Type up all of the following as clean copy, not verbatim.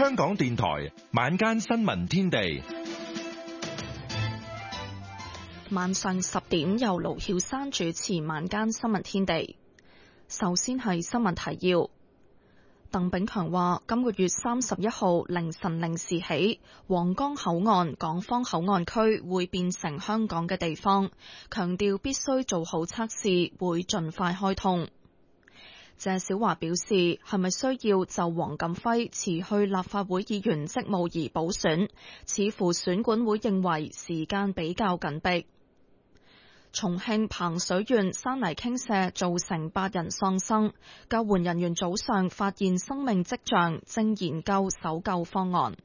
香港電台晚間新聞天地， 晚上10點由盧曉珊主持晚間新聞天地。首先係新聞提要。鄧炳強話，今個月31號凌晨0時起，皇崗口岸港方口岸區會變成香港嘅地方，強調必須做好測試，會盡快開通。謝小華表示，係咪需要就黃錦輝辭去立法會議員職務而補選？似乎選管會認為時間比較緊迫。重慶彭水縣山泥傾瀉造成8人喪生，救援人員早上發現生命跡象，正研究搜救方案。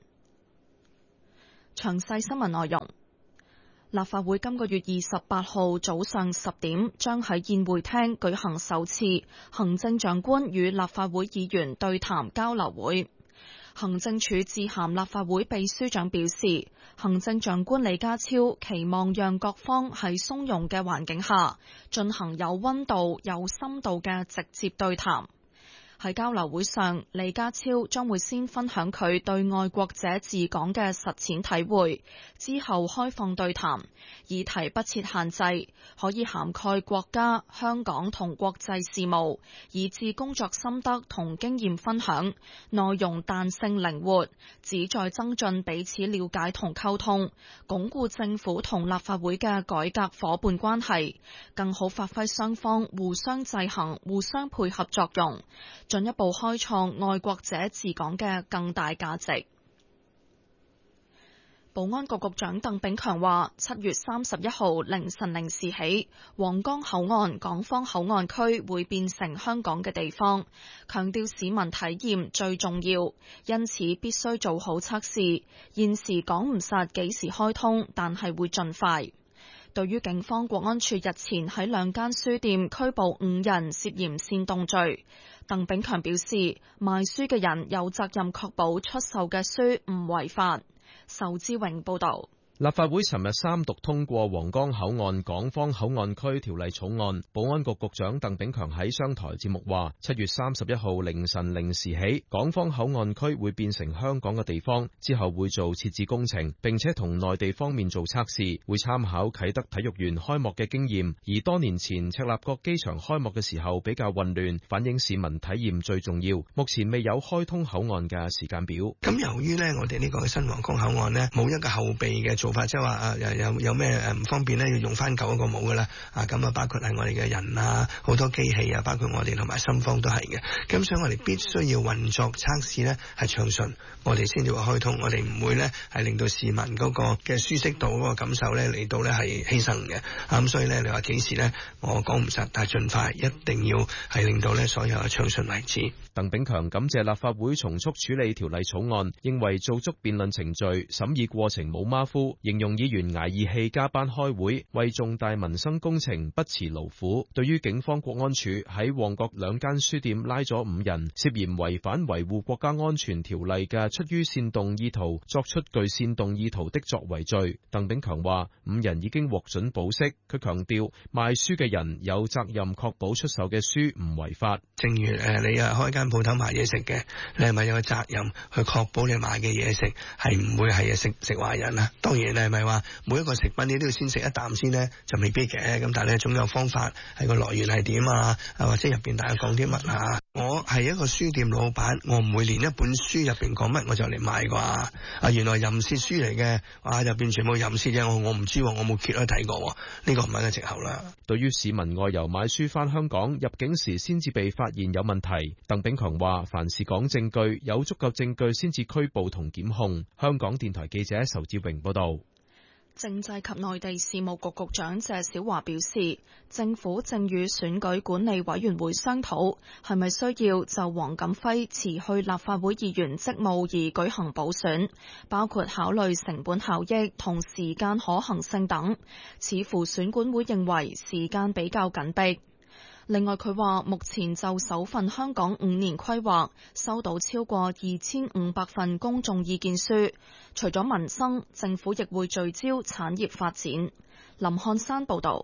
詳細新聞內容。立法會今個月28號早上10點將喺宴會廳舉行首次行政長官與立法會議員對談交流會。行政署致函立法會秘書長表示，行政長官李家超期望讓各方喺鬆容嘅環境下進行有溫度、有深度嘅直接對談。喺交流會上，李家超將會先分享佢對愛國者治港嘅實踐體會，之後開放對談，議題不設限制，可以涵蓋國家、香港同國際事務，以至工作心得同經驗分享，內容彈性靈活，旨在增進彼此了解同溝通，鞏固政府同立法會嘅改革夥伴關係，更好發揮雙方互相制衡、互相配合作用，進一步開創愛國者治港嘅更大價值。保安局局長鄧炳強話，7月31號凌晨0時起，皇崗口岸港方口岸區會變成香港嘅地方，強調市民體驗最重要，因此必須做好測試。現時講唔實幾時開通，但係會盡快。對於警方國安處日前喺2間書店拘捕5人涉嫌煽動罪，鄧炳強表示，賣書嘅人有責任確保出售嘅書唔違法。仇志榮報道。 立法會尋日3讀通過皇崗口岸港方口岸區條例草案。保安局局長鄧炳強喺商台節目話，7月31號凌晨0時起，港方口岸區會變成香港嘅地方，之後會做設置工程，並且同內地方面做測試，會參考啟德體育園開幕嘅經驗。而多年前赤鱲角機場開幕嘅時候比較混亂，反映市民體驗最重要。目前未有開通口岸嘅時間表。 咁由於呢，我哋呢個新皇崗口岸呢，冇一個後備嘅做法，即係話有咩唔方便呢？要用翻舊一個冇噶啦。咁包括係我哋嘅人啊，好多機器啊，包括我哋同埋深方都係嘅。咁所以我哋必須要運作測試呢係暢順，我哋先至會開通。我哋唔會呢係令到市民嗰個嘅舒適度嗰個感受呢嚟到呢係犧牲嘅。咁所以呢，你話幾時呢？我講唔實，但係盡快一定要係令到呢所有嘅暢順為止。 鄧炳強感謝立法會從速處理條例草案，認為做足辯論程序，審議過程冇馬虎，形容議員捱義氣加班開會，為重大民生工程不辭勞苦。對於警方國安處喺旺角2間書店拉咗5人，涉嫌違反維護國家安全條例嘅出於煽動意圖作出具煽動意圖的作為罪，鄧炳強話5人已經獲准保釋。佢強調賣書嘅人有責任確保出售嘅書唔違法。 正如你開間鋪頭賣嘢食嘅，你係咪有個責任去確保你賣嘅嘢食係唔會係食壞人啊？當然你係咪話每一個食品你都要先食一啖先呢？就未必嘅。咁但係咧總有方法，係個來源係點啊？或者入邊大家講啲乜啊？我係一個書店老闆，我唔會連一本書入邊講乜我就嚟賣啩。原來淫褻書嚟嘅，入邊全部淫褻嘅，我唔知，我冇揭開睇過，呢個唔係個藉口啦。 對於市民外遊買書返香港入境時先至被發現有問題，鄧炳強話凡事講證據，有足夠證據先至拘捕同檢控。香港電台記者仇志榮報道。 政制及內地事務局局長謝小華表示，政府正與選舉管理委員會商討，係咪需要就黃錦輝辭去立法會議員職務而舉行補選，包括考慮成本效益同時間可行性等。似乎選管會認為時間比較緊迫。另外，佢話目前就首份香港5年規劃收到超過2500份公眾意見書，除咗民生，政府亦會聚焦產業發展。林漢山報導。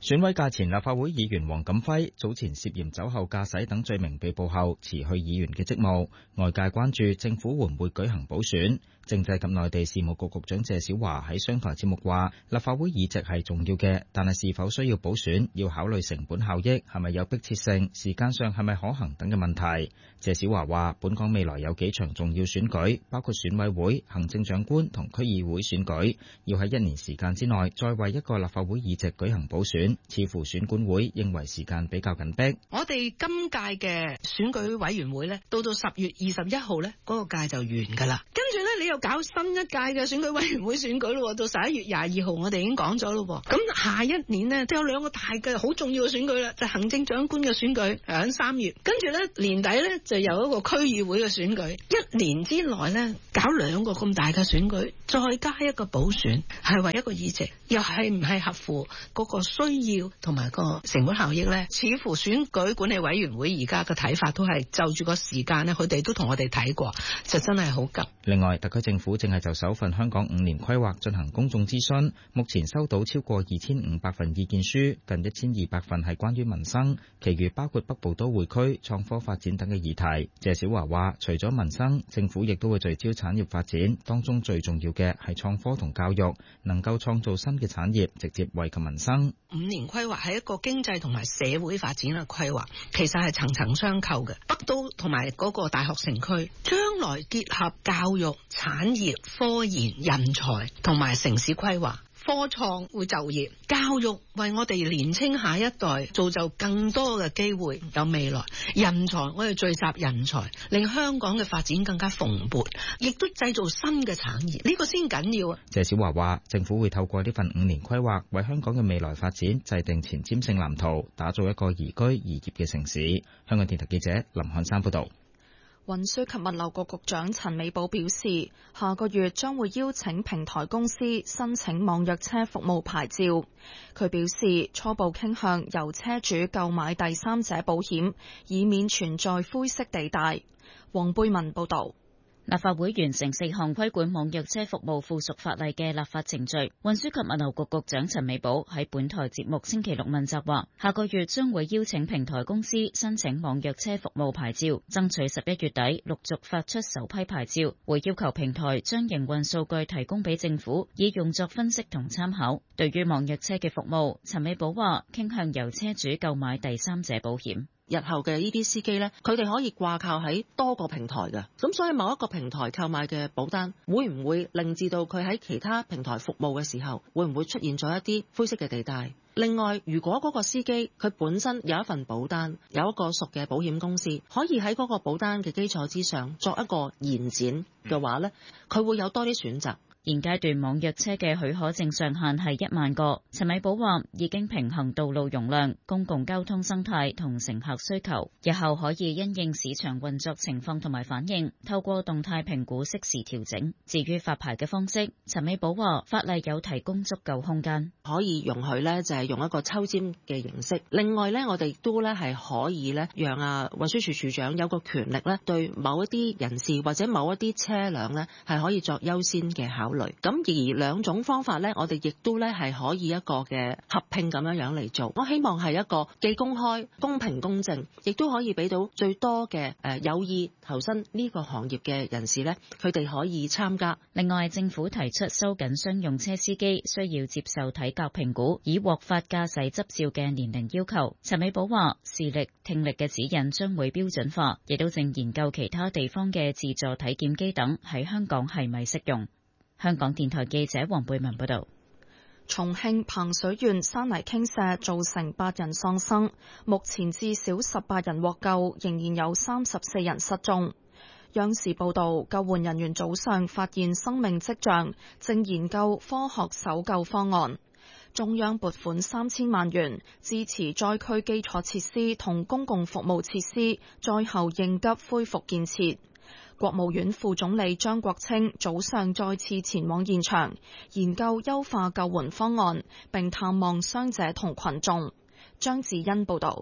選委界前立法會議員黃錦輝早前涉嫌酒後駕駛等罪名被捕後辭去議員嘅職務，外界關注政府會唔會舉行補選。政制及內地事務局局長謝小華喺商台節目話，立法會議席係重要嘅，但係是否需要補選，要考慮成本效益，係咪有迫切性，時間上係咪可行等嘅問題。謝小華話，本港未來有幾場重要選舉，包括選委會、行政長官同區議會選舉，要喺1年時間之內再為一個立法會議席舉行補選，似乎選管會認為時間比較緊迫。 我哋今屆嘅選舉委員會呢，到10月21號呢，嗰個屆就完噶啦。跟住呢，你又搞新一屆嘅選舉委員會選舉咯，到11月22號我哋已經講咗咯。咁下一年呢，都有2個大嘅好重要嘅選舉啦，就行政長官嘅選舉喺3月，跟住呢，年底呢，就有一個區議會嘅選舉。1年之內呢，搞2個咁大嘅選舉，再加一個補選，係為一個議席，又係唔係合乎嗰個需要同埋個成本效益呢？似乎選舉管理委員會而家嘅睇法都係就住個時間呢，佢哋都同我哋睇過，就真係好急。 另外，特區政府正係就首份香港5年規劃進行公眾諮詢，目前收到超過2500份意見書，近1200份係關於民生，其餘包括北部都會區、創科發展等嘅議題。謝小華話，除咗民生，政府亦都會聚焦產業發展，當中最重要嘅係創科同教育，能夠創造新嘅產業，直接惠及民生。 5年規劃係一個經濟同埋社會發展嘅規劃，其實係層層相扣嘅。北都同埋嗰個大學城區，將來結合教育、產業、科研、人才同埋城市規劃。科創會就業，教育為我哋年青下一代造就更多嘅機會，有未來。人才我哋聚集人才，令香港嘅發展更加蓬勃，亦都製造新嘅產業，呢個先緊要啊！ 謝小華話，政府會透過呢份5年規劃，為香港嘅未來發展制定前瞻性藍圖，打造一個宜居宜業嘅城市。香港電台記者林漢山報道。 運輸及物流局局長陳美寶表示，下個月將會邀請平台公司申請網約車服務牌照。佢表示，初步傾向由車主購買第三者保險，以免存在灰色地帶。黃貝文報道。 立法會完成4項規管網約車服務附屬法例嘅立法程序。運輸及物流局局長陳美寶喺本台節目星期六問責話，下個月將會邀請平台公司申請網約車服務牌照，爭取11月底陸續發出首批牌照，會要求平台將營運數據提供俾政府，以用作分析同參考。對於網約車嘅服務，陳美寶話傾向由車主購買第三者保險。 日後嘅呢啲司機呢，佢哋可以掛靠喺多個平台嘅，咁所以某一個平台購買嘅保單，會唔會令至到佢喺其他平台服務嘅時候，會唔會出現咗一啲灰色嘅地帶？另外，如果嗰個司機佢本身有一份保單，有一個屬嘅保險公司，可以喺嗰個保單嘅基礎之上作一個延展嘅話呢，佢會有多啲選擇。 現階段網約車嘅許可證上限係1萬個。陳美寶話已經平衡道路容量、公共交通生態同乘客需求，日後可以因應市場運作情況同埋反應，透過動態評估適時調整。至於發牌嘅方式，陳美寶話法例有提供足夠空間， 可以容許呢就係用一個抽籤嘅形式。另外呢，我哋都呢係可以呢讓運輸署署長有個權力呢對某一啲人士或者某一啲車輛呢係可以作優先嘅考慮。咁而兩種方法呢，我哋亦都呢係可以一個嘅合併咁樣嚟做。我希望係一個既公開、公平、公正，亦都可以俾到最多嘅有意投身呢個行業嘅人士呢，佢哋可以參加。 另外，政府提出收緊商用車司機需要接受體格評估以獲發駕駛執照嘅年齡要求。陳美寶話，視力、聽力嘅指引將會標準化，亦都正研究其他地方嘅自助體檢機等喺香港係咪適用。香港電台記者黃貝文報道。 重慶彭水縣山泥傾瀉造成8人喪生，目前至少18人獲救，仍然有34人失蹤。央視報道，救援人員早上發現生命跡象，正研究科學搜救方案。中央撥款3000萬元支持災區基礎設施同公共服務設施災後應急恢復建設。國務院副總理張國清早上再次前往現場，研究優化救援方案，並探望傷者同群眾。張子欣報道。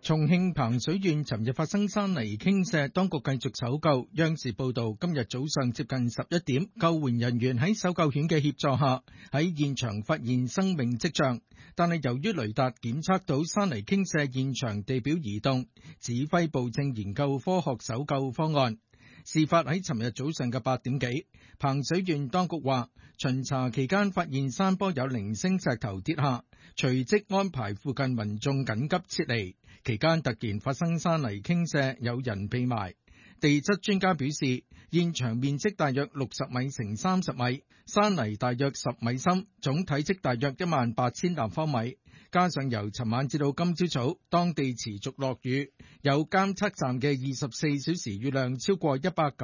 重慶彭水縣尋日發生山泥傾瀉，當局繼續搜救。央視報道，今日早上接近11點，救援人員喺搜救犬嘅協助下，喺現場發現生命跡象，但係由於雷達檢測到山泥傾瀉現場地表移動，指揮部正研究科學搜救方案。事發喺尋日早上嘅8點幾，彭水縣當局話，巡查期間發現山坡有零星石頭跌下，隨即安排附近民眾緊急撤離。期間突然發生山泥傾瀉，有人被埋。地質專家表示，現場面積大約60米乘30米，山泥大約10米深，總體積大約18000立方米。加上由尋晚至到今朝早，當地持續落雨，有監測站嘅24小時雨量超過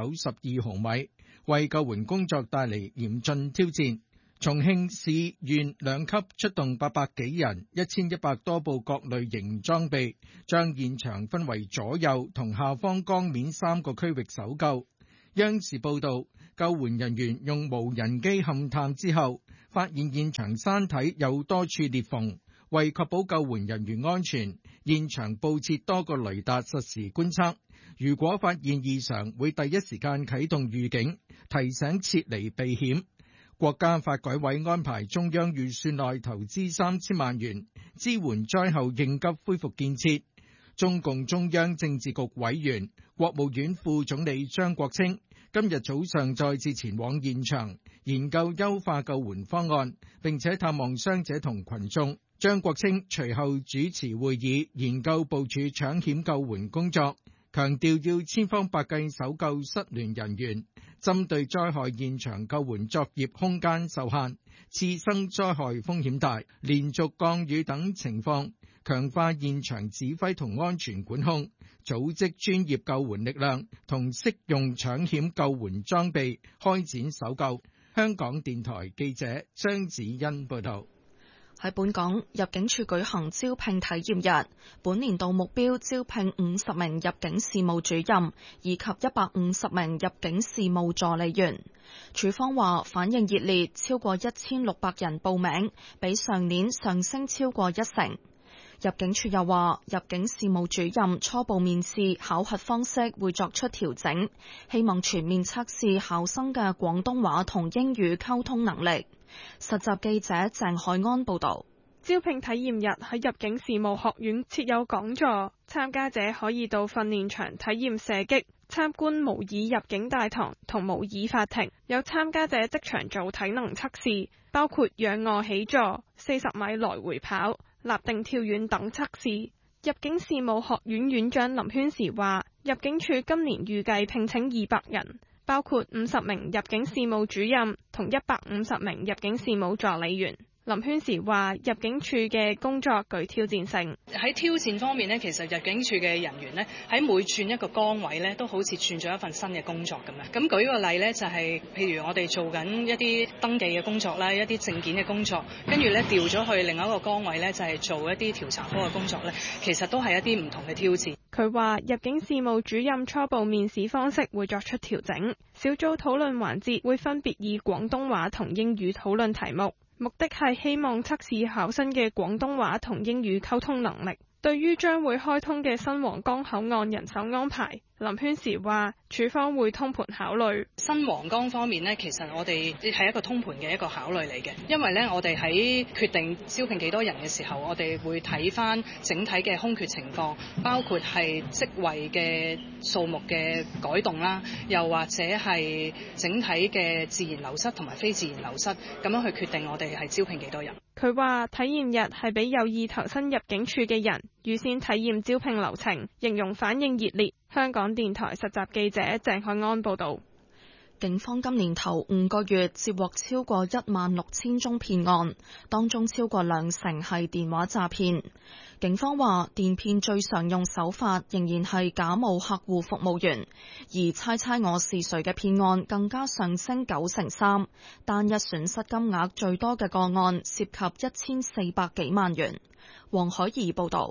192毫米，為救援工作帶嚟嚴峻挑戰。重慶市縣兩級出動800幾人，1100多部各類型裝備，將現場分為左右同下方江面3個區域搜救。央視報道，救援人員用無人機勘探之後，發現現場山體有多處裂縫，為確保救援人員安全，現場佈設多個雷達實時觀測。如果發現異常，會第一時間啟動預警，提醒撤離避險。國家發改委安排中央預算內投資3000萬元，支援災後應急恢復建設。中共中央政治局委員、國務院副總理張國清今日早上再次前往現場，研究優化救援方案，並且探望傷者同群眾。張國清隨後主持會議，研究部署搶險救援工作，強調要千方百計搜救失聯人員。針對災害現場救援作業空間受限，次生災害風險大，連續降雨等情況，強化現場指揮同安全管控，組織專業救援力量同適用搶險救援裝備，開展搜救。香港電台記者張子欣報道。 喺本港，入境處舉行招聘體驗日，本年度目標招聘50名入境事務主任以及150名入境事務助理員。處方話反應熱烈，超過1600人報名，比上年上升超過1成。入境處又話，入境事務主任初步面試考核方式會作出調整，希望全面測試考生嘅廣東話同英語溝通能力。實習記者鄭海安報道。 招聘體驗日喺入境事務學院設有講座，參加者可以到訓練場體驗射擊、參觀模擬入境大堂同模擬法庭。有參加者即場做體能測試，包括仰臥起坐、40米來回跑、立定跳遠等測試。入境事務學院院長林軒時話，入境處今年預計聘請200人，包括50名入境事務主任同150名入境事務助理員。林軒時話，入境處嘅工作具挑戰性。 喺挑戰方面呢，其實入境處嘅人員呢，喺每轉一個崗位呢，都好似轉咗一份新嘅工作咁樣。咁舉個例呢，就係譬如我哋做緊一啲登記嘅工作啦，一啲證件嘅工作，跟住呢調咗去另一個崗位呢，就係做一啲調查科嘅工作呢，其實都係一啲唔同嘅挑戰。 佢話入境事務主任初步面試方式會作出調整，小組討論環節會分別以廣東話同英語討論題目。目的係希望測試考生嘅廣東話同英語溝通能力。對於將會開通嘅新皇崗口岸人手安排，林軒時話，處方會通盤考慮。 新皇崗方面呢，其實我哋係一個通盤嘅一個考慮嚟嘅，因為呢，我哋喺決定招聘幾多人嘅時候，我哋會睇返整體嘅空缺情況，包括係職位嘅數目嘅改動啦，又或者係整體嘅自然流失同埋非自然流失，咁樣去決定我哋係招聘幾多人。 佢話體驗日係俾有意投身入境處嘅人預先體驗招聘流程，形容反應熱烈。香港電台實習記者鄭海安報道。 警方今年頭5個月接獲超過16000宗騙案，當中超過20%係電話詐騙。警方話，電騙最常用手法仍然係假冒客戶服務員，而猜猜我是誰嘅騙案更加上升93%，單日損失金額最多嘅個案涉及1400幾萬元。黃海怡報道。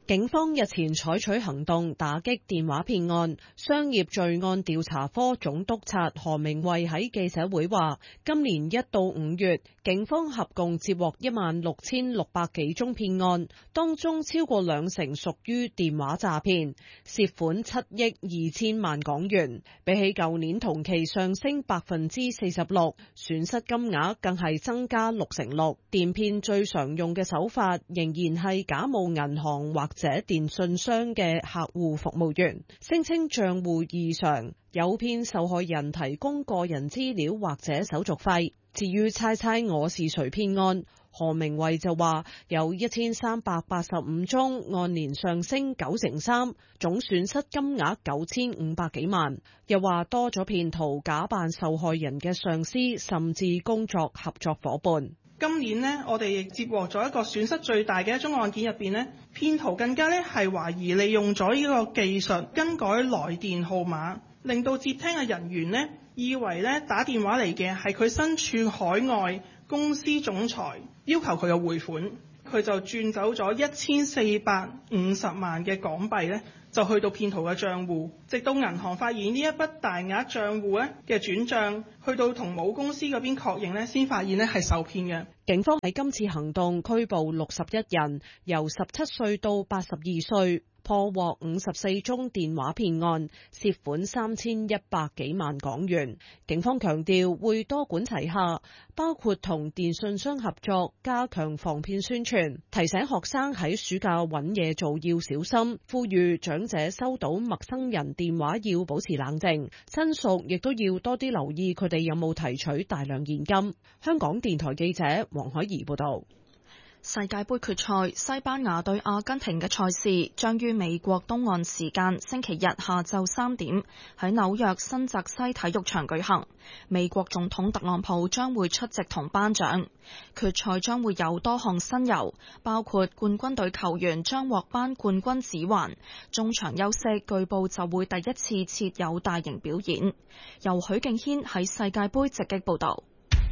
警方日前採取行動打擊電話騙案，商業罪案調查科總督察何明慧喺記者會話，今年1到5月，警方合共接獲16600幾宗騙案，當中超過20%屬於電話詐騙，涉款7億2000萬港元，比起舊年同期上升46%，損失金額更係增加6%。電騙最常用嘅手法仍然係假冒銀行或者電信商嘅客戶服務員，聲稱賬戶異常，誘騙受害人提供個人資料或者手續費。至於猜猜我是誰騙案，何明慧就話有1385宗，按年上升93%，總損失金額9500幾萬。又話多咗騙徒假扮受害人嘅上司，甚至工作合作夥伴。 今年呢，我哋亦接獲咗一個損失最大嘅一宗案件入邊呢，騙徒更加呢係懷疑利用咗呢個技術更改來電號碼，令到接聽嘅人員呢以為呢打電話嚟嘅係佢身處海外公司總裁，要求佢嘅匯款，佢就轉走咗1450萬嘅港幣呢，就去到騙徒嘅帳戶，直到銀行發現呢一筆大額帳戶呢嘅轉帳，去到同母公司嗰邊確認呢，先發現呢係受騙嘅。 警方喺今次行動拘捕61人，由17歲到82歲，破獲54宗電話騙案，涉款3100幾萬港元。警方強調會多管齊下，包括同電信商合作，加強防騙宣傳，提醒學生喺暑假揾嘢做要小心，呼籲長者收到陌生人電話要保持冷靜，親屬亦都要多啲留意佢哋有冇提取大量現金。香港電台記者黃海怡報道。 世界盃決賽，西班牙對阿根廷嘅賽事將於美國東岸時間星期日下晝3點喺紐約新澤西體育場舉行。美國總統特朗普將會出席同頒獎。決賽將會有多項新猷，包括冠軍隊球員將獲頒冠軍指環，中場休息據報就會第一次設有大型表演。由許敬軒喺世界盃直擊報道。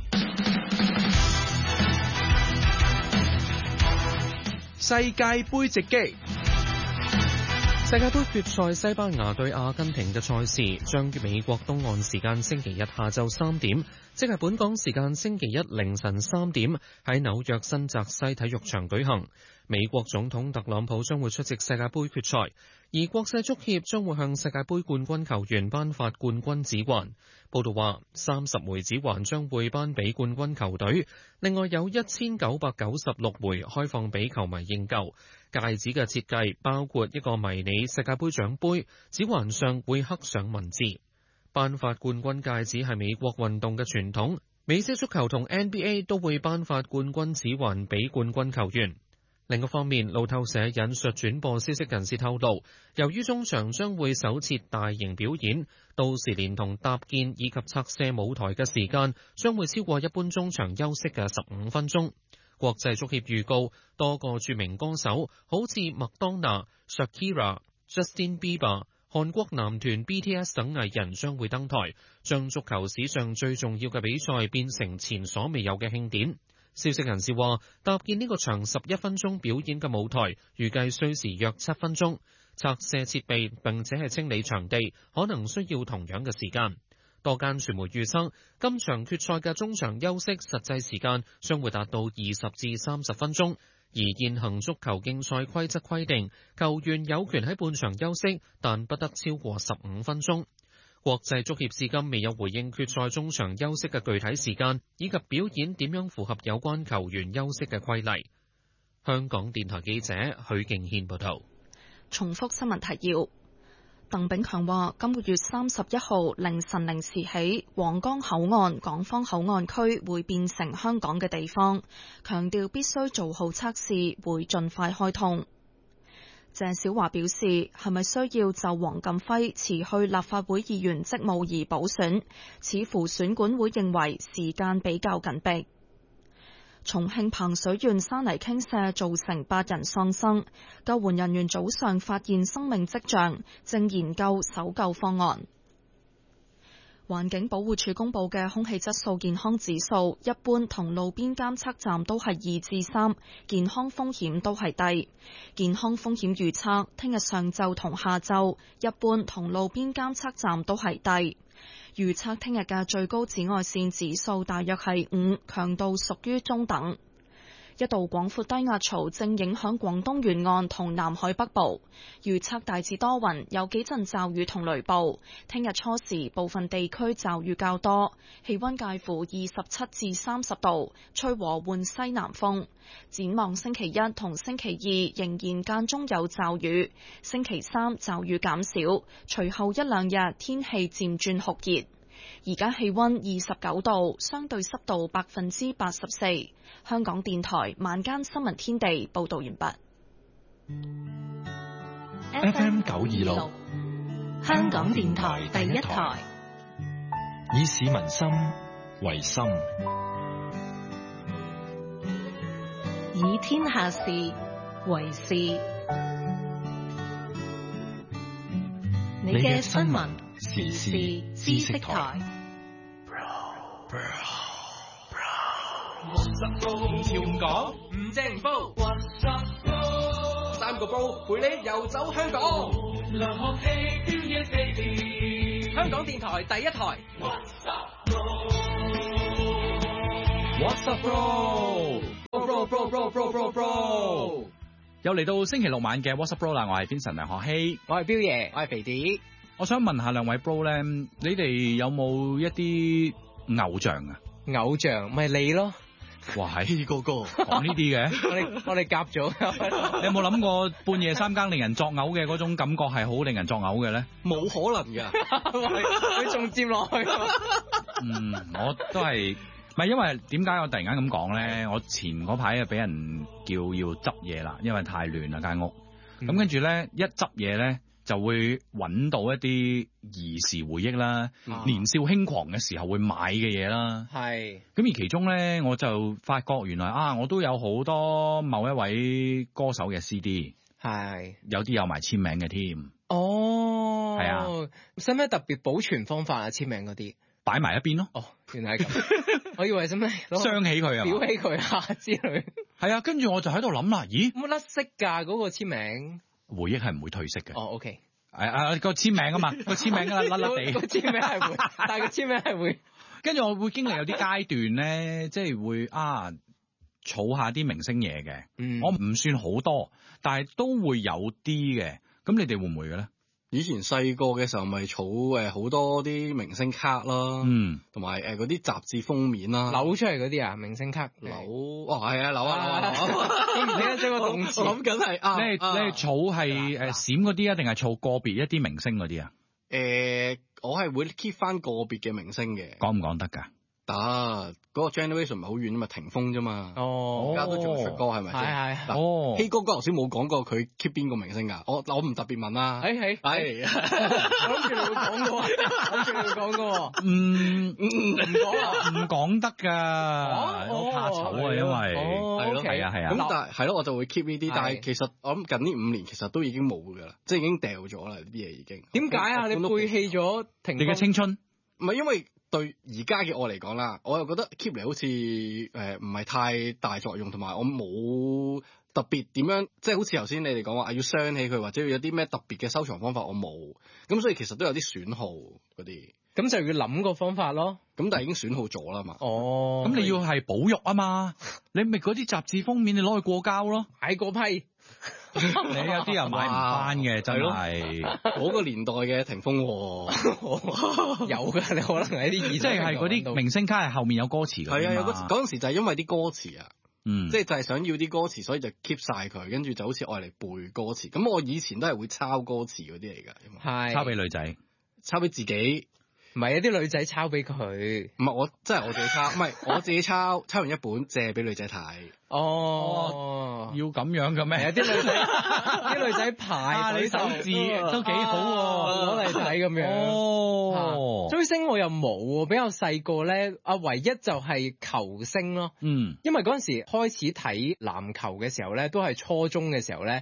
世界盃直擊。世界盃決賽西班牙對阿根廷嘅賽事將於美國東岸時間星期日下晝3點，即係本港時間星期一凌晨3點喺紐約新澤西體育場舉行。美國總統特朗普將會出席世界盃決賽，而國際足協將會向世界盃冠軍球員頒發冠軍指環。報道話，30枚指環將會頒俾冠軍球隊，另外有1996枚開放俾球迷認購。戒指嘅設計包括一個迷你世界盃獎盃，指環上會刻上文字。頒發冠軍戒指係美國運動嘅傳統，美式足球同 NBA 都會頒發冠軍指環俾冠軍球員。另一方面，路透社引述轉播消息人士透露，由於中場將會首設大型表演，到時連同搭建以及拆卸舞台嘅時間將會超過一般中場休息嘅15分鐘。國際足協預告，多個著名歌手，好似麥當娜、Shakira、Justin Bieber、韓國男團 BTS 等藝人將會登台，將足球史上最重要嘅比賽變成前所未有嘅慶典。消息人士話，搭建呢個長11分鐘表演嘅舞台，預計需時約7分鐘。拆卸設備並且係清理場地，可能需要同樣嘅時間。多間傳媒預測，今場決賽嘅中場休息實際時間將會達到20至30分鐘。而現行足球競賽規則規定，球員有權喺半場休息，但不得超過15分鐘。國際足協至今未有回應決賽中場休息嘅具體時間，以及表演點樣符合有關球員休息嘅規例。香港電台記者許敬軒報道。 重複新聞提要。鄧炳強話，今個月31號凌晨0時起，皇崗口岸、港方口岸區會變成香港嘅地方，強調必須做好測試，會盡快開通。謝小華表示，係咪需要就黃錦輝辭去立法會議員職務而補選？似乎選管會認為時間比較緊迫。重慶彭水縣山泥傾瀉造成8人喪生，救援人員早上發現生命跡象，正研究搜救方案。 環境保護署公布嘅空氣質素健康指數，一般同路邊監測站都係2至3，健康風險都係低。健康風險預測，聽日上晝同下晝，一般同路邊監測站都係低。預測聽日嘅最高紫外線指數大約係5，強度屬於中等。一道廣闊低壓槽正影響廣東沿岸同南海北部，預測大致多雲，有幾陣驟雨同雷暴。聽日初時部分地區驟雨較多，氣溫介乎27至30度，吹和緩西南風。展望星期一同星期二仍然間中有驟雨，星期三驟雨減少，隨後一兩日天氣漸轉酷熱。而家氣溫29度，相對濕度84%。香港電台晚間新聞天地報道完畢。 FM 926， 香港電台第一台， 以市民心為心， 以天下事為事。你嘅新聞時事知識台。 唔潮唔講，唔正唔煲，3個煲陪你遊走香港。香港電台第一台。What's up, bro? Bro. 又嚟到星期六晚嘅 What's up, bro 啦！我係 Vincent 梁學希， 我係彪爺，我係肥弟。 我想問下兩位 bro 咧，你哋有冇一啲偶像啊？ 偶像咪你咯。 哇，係哥哥講呢啲嘅， 我哋夾咗。 你有冇諗過半夜三更令人作嘔嘅嗰種感覺係好令人作嘔嘅咧？ 冇可能㗎，你仲接落去。 我都係，唔係因為點解我突然間咁講咧？我前嗰排啊俾人叫要執嘢啦，因為太亂啦間屋。咁跟住咧一執嘢咧，就會揾到一啲兒時回憶啦，年少輕狂嘅時候會買嘅嘢啦。 係。 咁而其中咧，我就發覺原來我都有好多某一位歌手嘅 CD。 係。有啲有埋簽名嘅添。 哦。 係啊。 使唔使特別保存方法啊？簽名嗰啲。 擺埋一邊咯。 哦，原來係咁。我以為使唔使鑲起佢啊？ 裱起佢啊之類。 係啊，跟住我就喺度諗啦，咦？ 冇甩色㗎嗰個簽名。 回憶係唔會褪色嘅。 哦 ，OK。 個簽名啊嘛，個簽名甩甩地。 個簽名係會，但係個簽名係會。 跟住我會經歷有啲階段咧，即係會儲下啲明星嘢嘅。我唔算好多，但係都會有啲嘅。咁你哋會唔會嘅咧？ 以前細個嘅時候咪儲好多啲明星卡啦，同埋嗰啲雜誌封面啦， 扭出嚟嗰啲啊，明星卡扭，係啊，扭啊， 你一將個動詞， 諗緊係你係儲係閃嗰啲啊，定係儲個別一啲明星嗰啲啊？ 我係會 keep 翻個別嘅明星嘅， 講唔講得㗎？ 得，嗰個 generation 唔係好遠啊嘛，霆鋒啫嘛，而家都仲出歌係咪先？ 係。 希哥哥頭先冇講過佢 keep 邊個明星㗎？我唔特別問啦。 係。我諗住你會講過， 唔講得㗎，我怕醜啊，因為係咯，係啊。咁但係係咯，我就會 keep 呢啲，但係其實我諗近呢5年其實都已經冇㗎啦，即係已經掉咗啦，呢啲嘢已經。 點解啊？你背棄咗霆鋒？ 你嘅青春？ 唔係因為。對而家嘅我嚟講啦，我又覺得 keep 嚟好似唔係太大作用，同埋我冇特別點樣，即係好似頭先你哋講話要鑲起佢，或者要有啲咩特別嘅收藏方法，我冇。咁所以其實都有啲損耗嗰啲。 咁就要諗個方法咯。 咁但係已經損耗咗啦嘛。 哦。咁你要係保育啊嘛，你咪嗰啲雜誌封面你攞去過膠咯， 買過批。 你有啲人買唔翻嘅，真係嗰個年代嘅霆鋒有㗎，你可能喺啲即係嗰啲明星卡係後面有歌詞㗎。 係啊，嗰陣時就係因為啲歌詞啊，即係就係想要啲歌詞，所以就 keep 晒佢，跟住就好似愛嚟背歌詞。咁我以前都係會抄歌詞嗰啲嚟㗎， 係抄俾女仔， 抄俾自己。 唔係有啲女仔抄俾佢， 唔係我真係我自己抄，唔係我自己抄完一本借俾女仔睇。 哦，要咁樣嘅咩？ 有啲女仔排你手字都幾好喎， 攞嚟睇咁樣。 哦， 追星我又冇，比較細個咧，唯一就係球星咯。因為嗰陣時開始睇籃球嘅時候咧，都係初中嘅時候咧，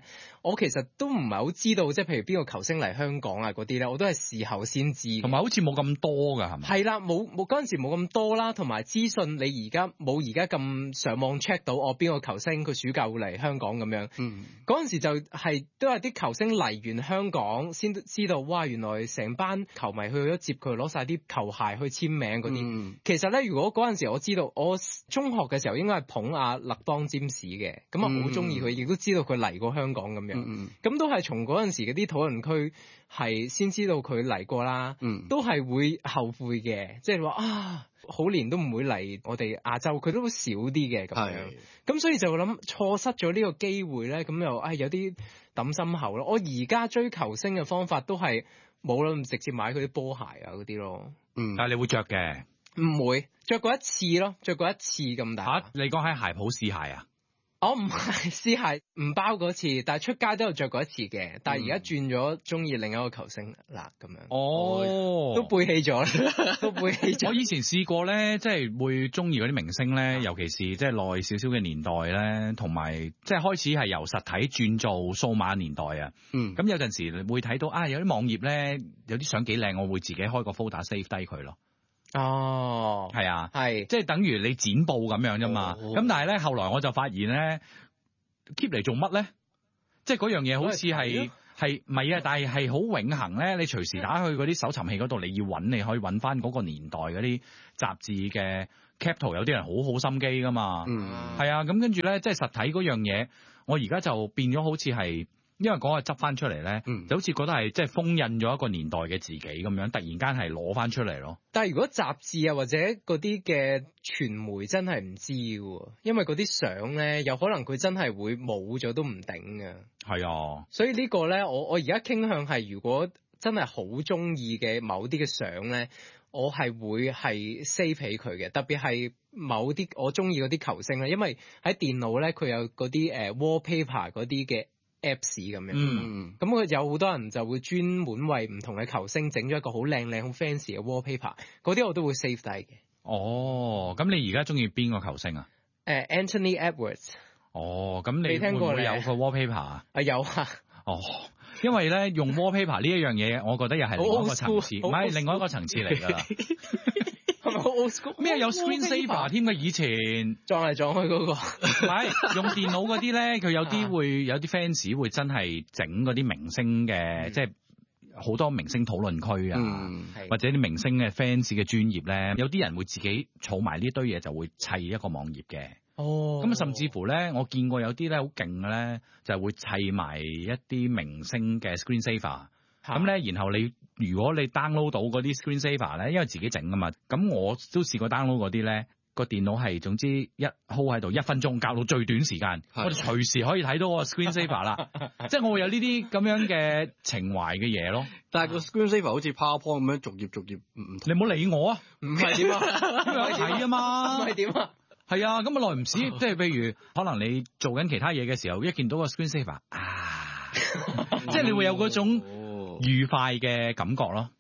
我其實都唔係好知道，即係譬如邊個球星嚟香港啊嗰啲咧，我都係事後先知。 同埋好似冇咁多㗎，係咪？ 係啦，冇嗰陣時冇咁多啦，同埋資訊你而家咁上網 check 到我邊個球星佢暑假會嚟香港咁樣。嗰陣時就係都係啲球星嚟完香港先知道，哇！原來成班球迷去咗接佢，攞晒啲球鞋去簽名嗰啲。其實咧，如果嗰陣時我知道，我中學嘅時候應該係捧阿勒當占士嘅，咁啊好中意佢，亦都知道佢嚟過香港咁樣。咁都係從嗰陣時嗰啲討論區係先知道佢嚟過啦。都係會後悔嘅，即係話啊，好年都唔會嚟我哋亞洲，佢都會少啲嘅咁樣。咁所以就諗錯失咗呢個機會咧，咁又有啲抌心口咯。我而家追球星嘅方法都係冇啦，直接買佢啲波鞋啊嗰啲咯。 但係你會着嘅？ 唔會，着過一次咯，着過一次咁大。 嚇！你講喺鞋鋪試鞋啊？ 我唔係試鞋，唔包嗰次，但係出街都有着過一次嘅。但係而家轉咗中意另一個球星啦，咁樣。 哦， 都背棄咗，都背棄咗。 我以前試過咧，即係會中意嗰啲明星咧，尤其是即係耐少少嘅年代咧，同埋即係開始係由實體轉做數碼年代啊。咁有陣時會睇到啊，有啲網頁咧有啲相幾靚，我會自己開個 folder save 低佢咯。 哦， 係啊，係，即係等於你剪報咁樣啫嘛。咁但係咧，後來我就發現咧 ，keep 嚟做乜咧？即係嗰樣嘢好似係唔係啊？但係係好永恆咧。你隨時打去嗰啲搜尋器嗰度，你要揾，你可以揾翻嗰個年代嗰啲雜誌嘅 cap 圖，有啲人好心機噶嘛。係啊，咁跟住咧，即係實體嗰樣嘢，我而家就變咗好似係。因為嗰個執翻出嚟咧，就好似覺得係即係封印咗一個年代嘅自己咁樣，突然間係攞翻出嚟咯。 但係如果雜誌啊或者嗰啲嘅傳媒真係唔知喎，因為嗰啲相咧有可能佢真係會冇咗都唔頂嘅。 係啊， 所以呢個咧，我而家傾向係，如果真係好中意嘅某啲嘅相咧，我係會係 save 起佢嘅，特別係某啲我中意嗰啲球星咧，因為喺電腦咧佢有嗰啲wallpaper 嗰啲嘅。Apps 咁樣，咁佢有好多人就會專門為唔同嘅球星整咗一個好靚好 fancy 嘅 wallpaper，嗰啲我都會 save 低嘅。 哦，咁你而家中意邊個球星啊 ？Anthony Edwards。 哦，咁你會唔會有個 wallpaper 啊？ 有啊。 哦，因為咧用 wallpaper 呢一樣嘢，我覺得又係另外一個層次，唔係另外一個層次嚟㗎啦。 係咪好 old school？ 咩有 screen saver 添嘅？以前撞嚟撞去嗰個， 唔係用電腦嗰啲咧，佢有啲會有啲 fans 會真係整嗰啲明星嘅，即係好多明星討論區啊，或者啲明星嘅 fans 嘅專頁咧，有啲人會自己儲埋呢堆嘢，就會砌一個網頁嘅。哦，咁甚至乎咧，我見過有啲咧好勁嘅咧，就係會砌埋一啲明星嘅 screen saver。咁咧，然後如果你 download 到嗰啲 screen saver 咧，因為自己整㗎嘛，咁我都試過 download 嗰啲咧，個電腦係總之一 hold 喺度1分鐘，較到最短時間，我哋隨時可以睇到個 screen saver 啦。即係我會有呢啲咁樣嘅情懷嘅嘢咯。 但係個 screen saver 好似 PowerPoint 咁樣逐頁你唔好理我啊！ 唔係點啊？ 睇啊嘛， 唔係點啊？ 係啊，咁啊耐唔時，即係譬如可能你做緊其他嘢嘅時候，一見到個 screen saver 即係你會有嗰種愉快嘅感覺咯。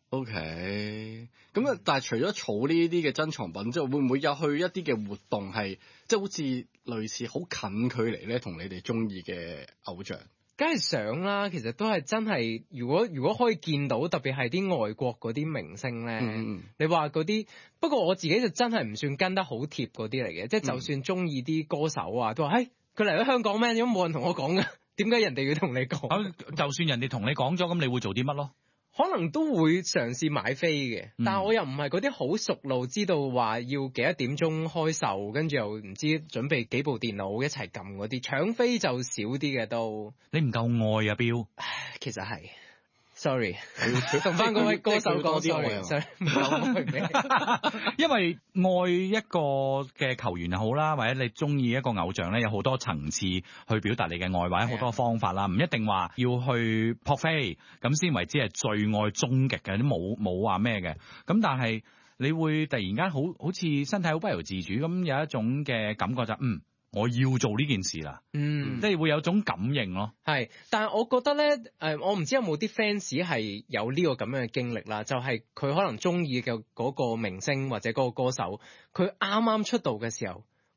OK，咁啊，但係除咗儲呢啲嘅珍藏品之外，會唔會有去一啲嘅活動係，即係好似類似好近距離咧，同你哋中意嘅偶像？ 梗係想啦，其實都係真係，如果可以見到，特別係啲外國嗰啲明星咧，你話嗰啲，不過我自己就真係唔算跟得好貼嗰啲嚟嘅，即係就算中意啲歌手啊，都話，佢嚟咗香港咩？點解冇人同我講㗎？點解人哋要同你講？ 就算人哋同你講咗，咁你會做啲乜咯？ 可能都會嘗試買飛嘅，但係我又唔係嗰啲好熟路，知道話要幾多點鐘開售，跟住又唔知準備幾部電腦一齊撳嗰啲，搶飛就少啲嘅都。 你唔夠愛啊，標。 其實係。Sorry，同翻嗰位歌手講 sorry，唔夠愛俾。 因為愛一個嘅球員又好啦，或者你中意一個偶像咧，有好多層次去表達你嘅愛，或者好多方法啦，唔一定話要去撲飛咁先為之係最愛終極嘅，都冇話咩嘅。咁但係你會突然間好似身體好不由自主咁，有一種嘅感覺就我要做呢件事啦，即係會有種感應咯。 係，但係我覺得咧，我唔知有冇啲 fans 係有呢個咁樣嘅經歷啦，就係佢可能中意嘅嗰個明星或者嗰個歌手，佢啱啱出道嘅時候，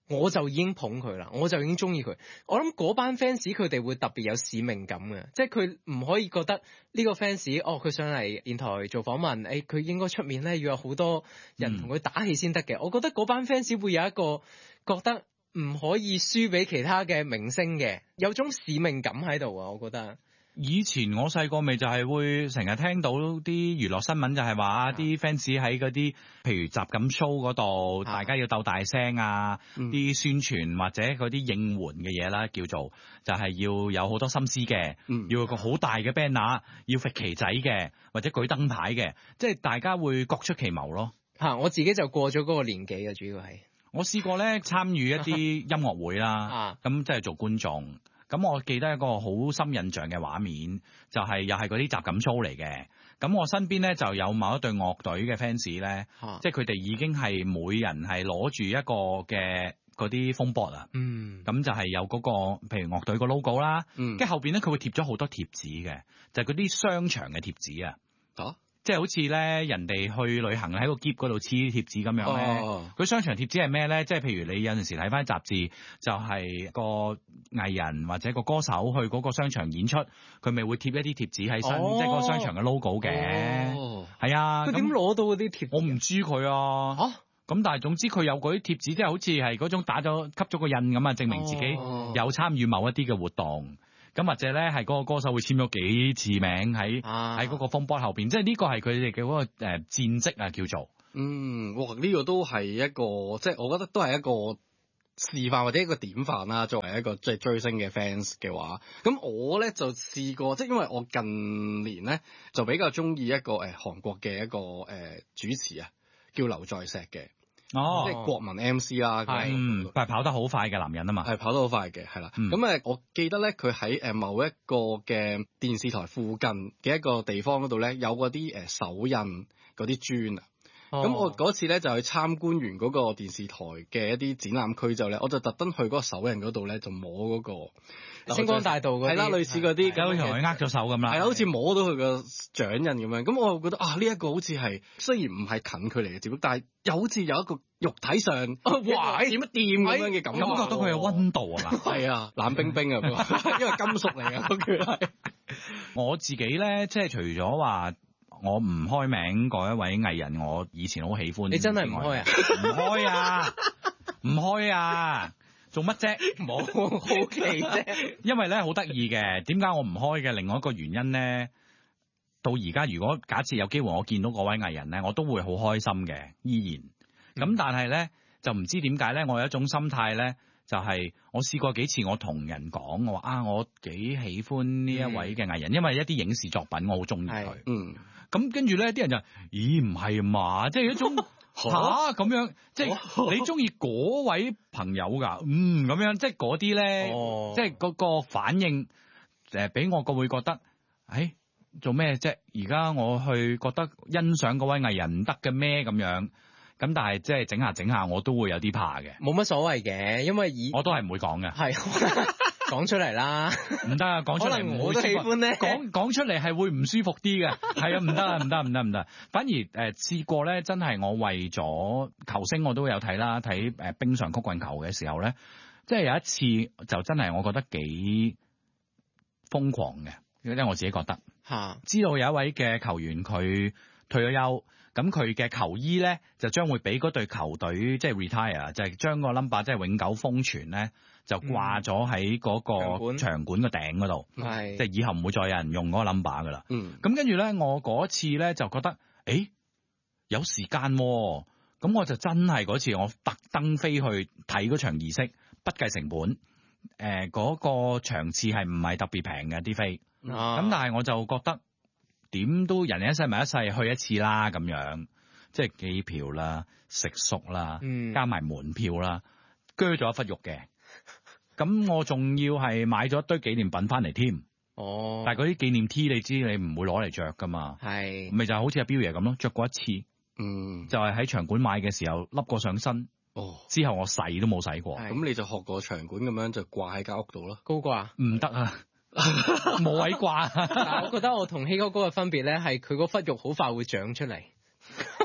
我就已經捧佢啦，我就已經中意佢。我諗嗰班 fans 佢哋會特別有使命感嘅，即係佢唔可以覺得呢個 fans 佢上嚟電台做訪問，佢應該出面咧要有好多人同佢打氣先得嘅。我覺得嗰班 fans 會有一個覺得唔可以輸俾其他嘅明星嘅，有種使命感喺度啊！我覺得。 以前我細個咪就係會成日聽到啲娛樂新聞，就係話啲 fans 喺嗰啲譬如集錦 show 嗰度，大家要鬥大聲啊，啲宣傳或者嗰啲應援嘅嘢啦，叫做就係要有好多心思嘅，要有個好大嘅 banner， 要揈旗仔嘅，或者舉燈牌嘅，即係大家會各出奇謀咯。 我自己就過咗嗰個年紀嘅，主要係我試過咧參與一啲音樂會啦，咁即係做觀眾。咁我記得一個好深印象嘅畫面，就係又係嗰啲集錦 show 嚟嘅。咁我身邊咧就有某一隊樂隊嘅 fans 咧，即係佢哋已經係每人係攞住一個嘅嗰啲風波啊。咁就係有嗰個譬如樂隊個 logo 啦，跟住後邊咧佢會貼咗好多貼紙嘅，就係嗰啲商場嘅貼紙啊。即係好似咧，人哋去旅行喺個篋嗰度黐貼紙咁樣咧。佢商場貼紙係咩咧？即係譬如你有陣時睇翻雜誌，就係個藝人或者個歌手去嗰個商場演出，佢咪會貼一啲貼紙喺身，即係個商場嘅 logo 嘅。係啊， 佢點攞到嗰啲貼紙？ 我唔知佢啊。咁但係總之佢有嗰啲貼紙，即係好似係嗰種打咗吸咗個印咁啊，證明自己有參與某一啲嘅活動。咁或者咧係嗰個歌手會簽咗幾次名喺嗰個風波後邊，即係呢個係佢哋嘅嗰個戰績啊，叫做。 哇！呢個都係一個，即係我覺得都係一個示範或者一個典範啦。作為一個即係追星嘅 fans 嘅話，咁我咧就試過，即係因為我近年咧就比較中意一個韓國嘅一個主持啊，叫劉在石嘅。即係國民 MC 啦， 係跑得好快嘅男人啊嘛， 係跑得好快嘅，係啦。咁我記得咧，佢喺某一個嘅電視台附近嘅一個地方嗰度咧，有嗰啲手印嗰啲磚啊。咁我嗰次咧就去參觀完嗰個電視台嘅一啲展覽區之後咧，我就特登去嗰個手印嗰度咧，就摸嗰個星光大道嗰啲， 係啦，類似嗰啲， 有同佢握咗手咁啦， 係啦，好似摸到佢個掌印咁樣。咁我覺得呢一個好似係雖然唔係近距離嘅接觸，但係又好似有一個肉體上哇點一掂咁樣嘅感覺到佢有溫度啊嘛， 係啊，冷冰冰啊，因為金屬嚟啊，佢係。 我自己咧，即係除咗話我唔開名嗰一位藝人，我以前好喜歡。 你真係唔開啊？ 唔開啊！唔開啊！做乜啫？ 冇好奇啫。 因為咧好得意嘅，點解我唔開嘅？另外一個原因咧，到而家如果假設有機會我見到嗰位藝人咧，我都會好開心嘅，依然。咁但係咧就唔知點解咧，我有一種心態咧，就係我試過幾次，我同人講，我話我幾喜歡呢一位嘅藝人，因為一啲影視作品我好中意佢。咁跟住咧，啲人就咦唔係嘛，即係一種嚇咁樣，即係你中意嗰位朋友㗎，咁樣，即係嗰啲咧，即係嗰個反應俾我個會覺得，做咩啫？而家我去覺得欣賞嗰位藝人唔得嘅咩咁樣？咁但係即係整下整下，我都會有啲怕嘅。 冇乜所謂嘅，因為我都係唔會講嘅。 係講出嚟啦， 唔得啊！講出嚟唔會。 我都喜歡咧。 講出嚟係會唔舒服啲嘅。係啊，唔得啊，唔得。反而試過咧，真係我為咗球星我都有睇啦，睇冰上曲棍球嘅時候咧，即係有一次就真係我覺得幾瘋狂嘅，因為我自己覺得知道有一位嘅球員佢退咗休。咁佢嘅球衣咧就將會俾嗰隊球隊即係 retire，就係將個 number 即係永久封存咧，就掛咗喺嗰個場館嘅頂嗰度，即係以後唔會再有人用嗰個 number 噶啦。咁跟住咧，我嗰次咧就覺得，有時間喎，咁我就真係嗰次我特登飛去睇嗰場儀式，不計成本，嗰個場次係唔係特別平嘅啲飛，咁但係我就覺得。點都人一世咪一世去一次啦，咁樣即係機票啦、食宿啦，加埋門票啦，鋸咗一忽肉嘅。咁我仲要係買咗一堆紀念品翻嚟添。但係嗰啲紀念 T 你知你唔會攞嚟着噶嘛。係。咪就係好似阿彪爺咁咯，着過一次。就係喺場館買嘅時候笠過上身。之後我洗都冇洗過。 咁你就學過場館咁樣就掛喺間屋度咯。 高掛？ 唔得啊！冇位掛。 但我覺得我同希哥哥嘅分別咧，係佢嗰忽肉好快會長出嚟。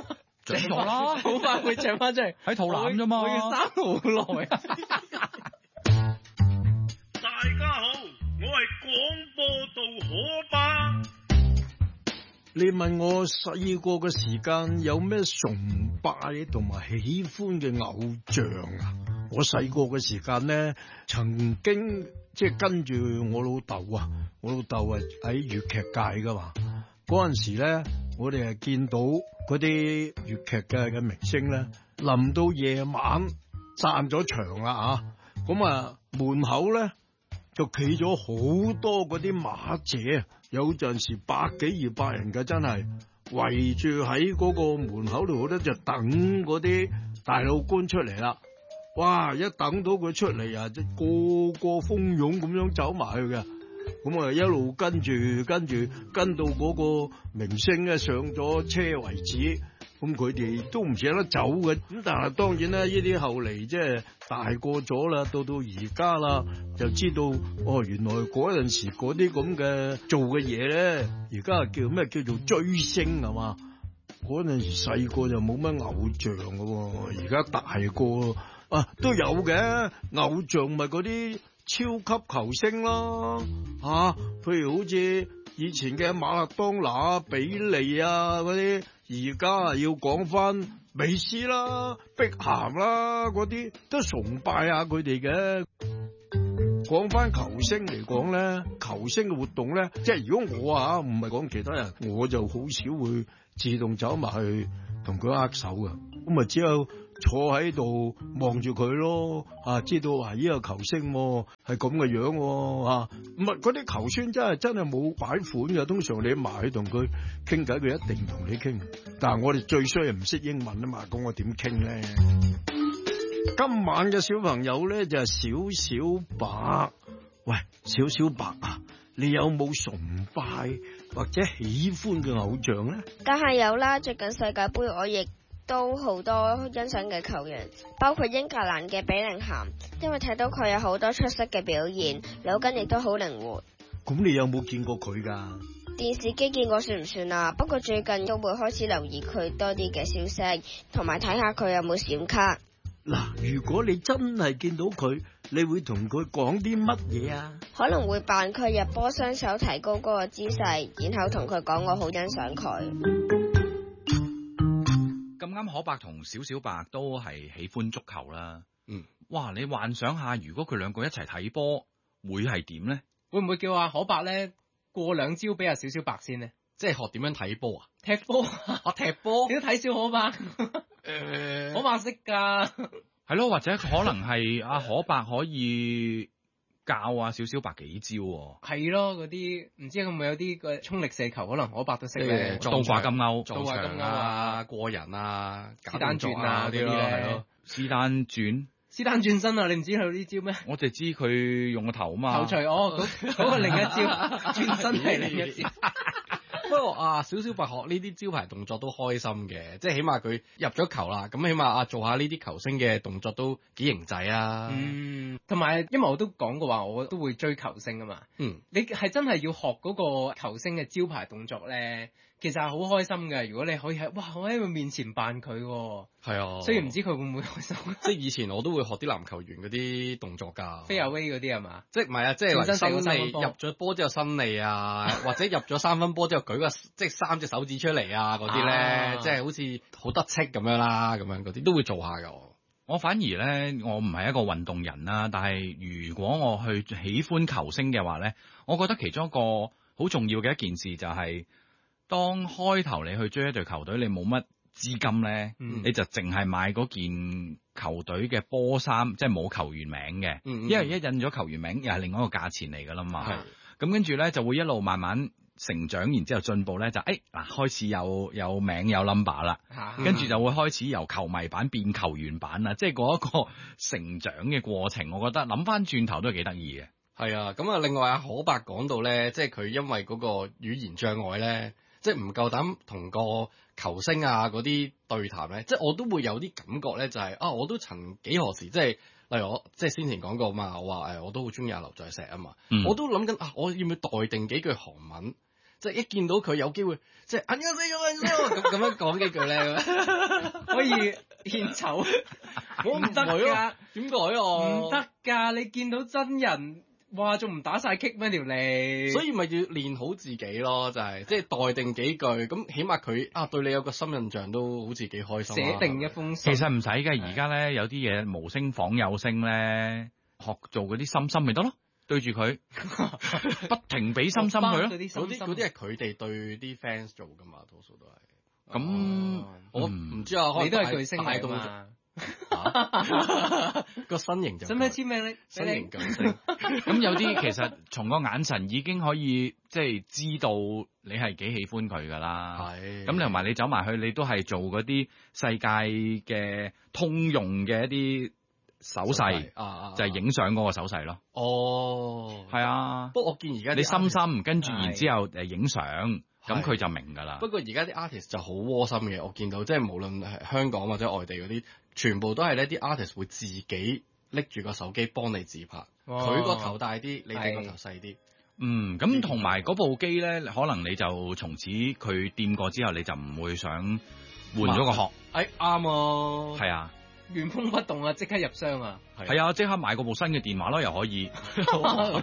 着咗啦， 好快會着翻出嚟， 喺肚腩啫嘛。 我要生好耐。 大家好，我係廣播道可巴。 你問我細個嘅時間有咩崇拜同埋喜歡嘅偶像啊？我細個嘅時間咧，曾經即係跟住我老豆啊，我老豆係喺粵劇界噶嘛。嗰陣時咧，我哋係見到嗰啲粵劇嘅明星咧，臨到夜晚散咗場啦啊，咁啊門口咧就企咗好多嗰啲馬姐，有陣時100幾200人嘅，真係圍住喺嗰個門口度咧，就等嗰啲大老倌出嚟啦。哇！一等到佢出嚟啊，即個個蜂擁咁樣走埋去嘅，咁啊一路跟到嗰個明星咧上咗車為止。咁佢哋都唔捨得走嘅，咁但係當然啦，呢啲後嚟即係大個咗啦，到而家啦，就知道哦，原來嗰陣時嗰啲咁嘅做嘅嘢咧，而家叫咩叫做追星係嘛？嗰陣時細個就冇乜偶像嘅，而家大個啊都有嘅偶像，咪嗰啲超級球星咯，譬如好似以前嘅馬勒當拿、比利啊嗰啲。而家要講翻美斯啦、碧咸啦嗰啲，都崇拜下佢哋嘅。講翻球星嚟講咧，球星嘅活動咧，即係如果我唔係講其他人，我就好少會自動走埋去同佢握手嘅。咁啊，只有坐喺度望住佢咯，知道話呢個球星係咁嘅樣，唔係嗰啲球星真係冇擺款嘅，通常你埋去同佢傾偈，佢一定同你傾。但係我哋最衰係唔識英文啊嘛，咁我點傾咧？今晚嘅小朋友咧就係小小白，喂，小小白啊，你有冇崇拜或者喜歡嘅偶像咧？ 梗係有啦，最近世界盃我亦都好多欣賞嘅球員，包括英格蘭嘅比寧咸，因為睇到佢有好多出色嘅表現，腦筋亦都好靈活。 咁你有冇見過佢㗎？ 電視機見過算唔算啊？不過最近都會開始留意佢多啲嘅消息，同埋睇下佢有冇閃卡。 嗱，如果你真係見到佢，你會同佢講啲乜嘢啊？ 可能會扮佢入波雙手提高嗰個姿勢，然後同佢講我好欣賞佢。 咁啱可伯同小小白都係喜歡足球啦。哇！你幻想下，如果佢兩個一齊睇波，會係點咧？ 會唔會叫阿可伯咧過兩招俾阿小小白先咧？ 即係學點樣睇波啊？ 踢波， 踢波， 你都睇小可伯。可伯識㗎。 係咯，或者可能係阿可伯可以教阿小小白幾招喎。 係咯，嗰啲唔知有冇有啲個衝力射球，可能可伯都識咧。 倒掛金鈎、 撞牆啊、過人啊、 斯丹轉啊嗰啲咧。 斯丹轉。 斯丹轉身啊！你唔知佢呢招咩？ 我就知佢用個頭啊嘛。 頭錘嗰個另一招，轉身係另一招。 不過小小白學呢啲招牌動作都開心嘅，即係起碼佢入咗球啦，咁起碼做下呢啲球星嘅動作都幾型仔啊。 同埋因為我都講過話，我都會追球星啊嘛。你係真係要學嗰個球星嘅招牌動作咧，其實係好開心嘅。如果你可以我喺佢面前扮佢， 係啊， 雖然唔知佢會唔會開心。 即係以前我都會學啲籃球員嗰啲動作㗎， 飛亞威嗰啲係嘛？ 即係唔係啊？即係伸脷入咗波之後伸脷啊，或者入咗3分波之後舉個即係3隻手指出嚟啊嗰啲咧，即係好似好得戚咁樣啦，咁樣嗰啲都會做下㗎。 我反而咧，我唔係一個運動人啦，但係如果我去喜歡球星嘅話咧，我覺得其中一個好重要嘅一件事就係，當開頭你去追一隊球隊，你冇乜資金咧，你就淨係買嗰件球隊嘅波衫，即係冇球員名嘅，因為一印咗球員名又係另外一個價錢嚟㗎啦嘛。咁跟住咧就會一路慢慢成長，然之後進步咧就開始有名有 number 啦，跟住就會開始由球迷版變球員版啦，即係嗰一個成長嘅過程，我覺得諗翻轉頭都係幾得意嘅。 係啊，咁啊另外阿可伯講到咧，即係佢因為嗰個語言障礙咧，即係唔夠膽同個球星啊嗰啲對談咧，即係我都會有啲感覺咧，就係我都曾幾何時即係。例如我即係先前講過嘛，我話我都好中意阿劉在石啊嘛，我都諗緊我要唔要代定幾句韓文， 即係一見到佢有機會，即係咁樣講幾句咧， 可以獻醜，我唔得㗎， 點改啊？ 唔得㗎，你見到真人。哇！仲唔打晒棘咩條脷？ 所以咪要練好自己咯，就係即係待定幾句，咁起碼佢對你有個深印象都好似幾開心。 寫定一封信。 其實唔使嘅，而家咧有啲嘢無聲仿有聲咧，學做嗰啲心心咪得咯，對住佢不停俾心心佢咯。 嗰啲係佢哋對啲 fans 做噶嘛，多數都係。 咁我唔知啊， 你都係巨星嚟嘛？ 個身形就使唔使簽名咧？ 身形巨星。 咁有啲其實從個眼神已經可以即係知道你係幾喜歡佢噶啦。係。咁同埋你走埋去，你都係做嗰啲世界嘅通用嘅一啲手勢，就係影相嗰個手勢咯。 哦。係啊。 不過我見而家你深深跟住然之後影相。咁佢就明㗎啦。 不過而家啲 artist 就好窩心嘅，我見到即係無論係香港或者外地嗰啲，全部都係呢啲 artist 會自己拎住個手機幫你自拍，佢個頭大啲，你哋個頭細啲。 咁同埋嗰部機咧，可能你就從此佢掂過之後，你就唔會想換咗個殼。 啱啊。 係啊。 原封不動啊！即刻入箱啊！ 係啊！即刻買嗰部新嘅電話咯，又可以。